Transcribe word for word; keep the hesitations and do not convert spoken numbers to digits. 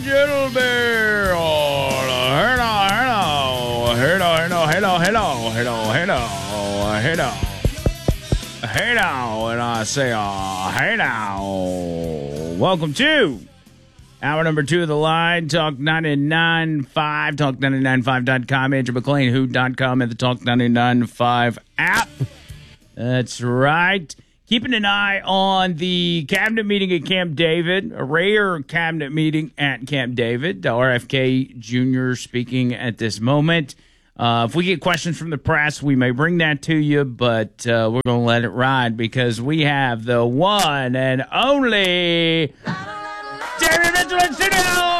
Gentlemen, hello, hello, hello, hello, hello, hello, hello, hello, hello, hello, and I say, uh, hey now, welcome to hour number two of the line, Talk ninety-nine point five, talk ninety-nine five dot com, Andrew McLean, who dot com, and the Talk ninety-nine point five app. That's right. Keeping an eye on the cabinet meeting at Camp David, a rare cabinet meeting at Camp David. R F K Junior speaking at this moment. Uh, if we get questions from the press, we may bring that to you, but uh, we're going to let it ride because we have the one and only Jerry Mitchell in studio.